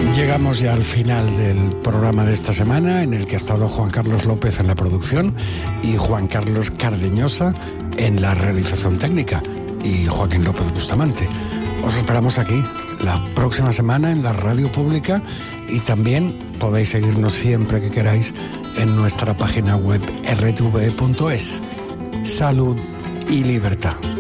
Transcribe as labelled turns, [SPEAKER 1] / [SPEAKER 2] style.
[SPEAKER 1] Llegamos ya al final del programa de esta semana, en el que ha estado Juan Carlos López en la producción y Juan Carlos Cardeñosa en la realización técnica y Joaquín López Bustamante. Os esperamos aquí la próxima semana en la radio pública y también podéis seguirnos siempre que queráis en nuestra página web rtve.es. Salud y libertad.